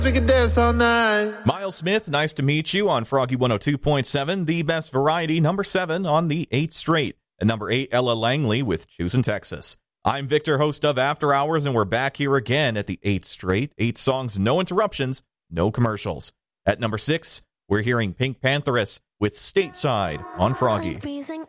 We can dance all night. Miles Smith, nice to meet you on Froggy 102.7, the best variety, number 7 on the 8th straight. And number 8, Ella Langley with Choosing Texas. I'm Victor, host of After Hours, and we're back here again at the 8th straight. 8 songs, no interruptions, no commercials. At number 6, we're hearing Pink Pantheress with Stateside on Froggy. Freezing